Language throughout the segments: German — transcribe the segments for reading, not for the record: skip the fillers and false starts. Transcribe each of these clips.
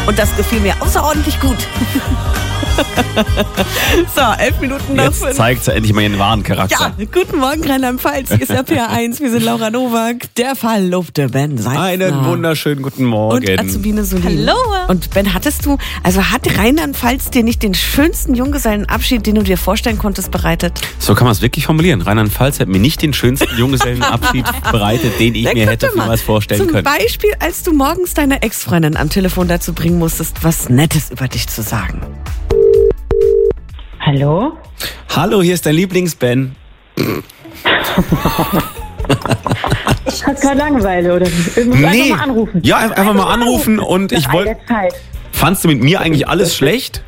Und das gefiel mir außerordentlich gut. So, 11 Minuten nach 5. Jetzt zeigt sie endlich mal ihren wahren Charakter. Ja, guten Morgen Rheinland-Pfalz. Hier ist der PR1. Wir sind Laura Nowak, der verlobte Ben Seitzer. Einen wunderschönen guten Morgen. Und Azubine Solin. Hallo. Und Ben, hat Rheinland-Pfalz dir nicht den schönsten Junggesellenabschied, den du dir vorstellen konntest, bereitet? So kann man es wirklich formulieren. Rheinland-Pfalz hat mir nicht den schönsten Junggesellenabschied bereitet, den ich mir hätte vielmals vorstellen können. Zum Beispiel, als du morgens deine Ex-Freundin am Telefon dazu bringen musstest, was Nettes über dich zu sagen. Hallo? Hallo, hier ist dein Lieblings-Ben. Hast gerade Langeweile oder wie? Du musst einfach mal anrufen. Ja, einfach mal anrufen und ich wollte... Fandst du mit mir eigentlich alles schlecht?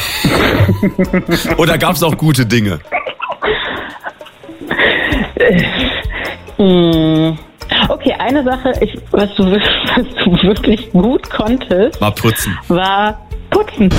Oder gab es auch gute Dinge? Okay, eine Sache, was du wirklich gut konntest, War putzen. war putzen.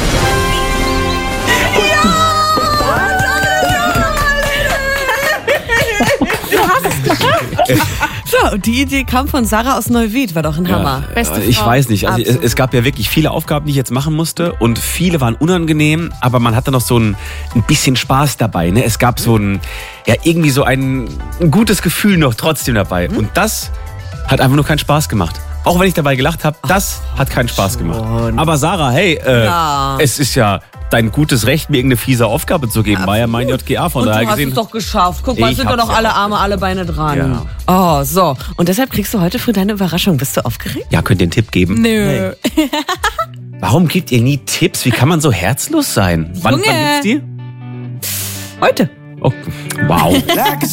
So, und die Idee kam von Sarah aus Neuwied, war doch ein Hammer. Beste Ich Frau. weiß nicht. Also Absolut. es gab ja wirklich viele Aufgaben, die ich jetzt machen musste und viele waren unangenehm, aber man hatte noch so ein bisschen Spaß dabei. Ne? Es gab so irgendwie so ein gutes Gefühl noch trotzdem dabei. Und das hat einfach nur keinen Spaß gemacht. Auch wenn ich dabei gelacht habe, das hat keinen Spaß gemacht. Aber Sarah, hey, es ist ja dein gutes Recht, mir irgendeine fiese Aufgabe zu geben. War ja mein JGA von Und daher du hast gesehen. es doch geschafft. Guck mal, Ich sind doch hab's noch ja alle auch Arme, alle Beine dran. Ja. Oh, so. Und deshalb kriegst du heute früh deine Überraschung. Bist du aufgeregt? Ja, könnt ihr einen Tipp geben? Nö. Warum gebt ihr nie Tipps? Wie kann man so herzlos sein? Wann Junge. gibt's die? Heute. Oh, wow.